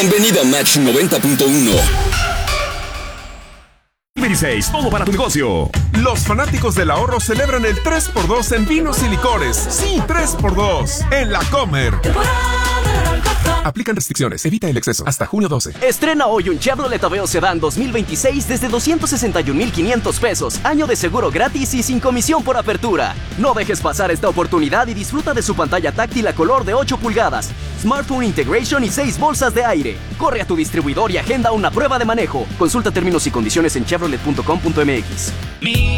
Bienvenido a Match 90.1. 26, todo para tu negocio. Los fanáticos del ahorro celebran el 3x2 en vinos y licores. Sí, 3x2 en La Comer. Aplican restricciones, evita el exceso. Hasta junio 12. Estrena hoy un Chevrolet Aveo Sedán 2026 desde 261,500 pesos. Año de seguro gratis y sin comisión por apertura. No dejes pasar esta oportunidad y disfruta de su pantalla táctil a color de 8 pulgadas, Smartphone Integration y 6 bolsas de aire. Corre a tu distribuidor y agenda una prueba de manejo. Consulta términos y condiciones en chevrolet.com.mx.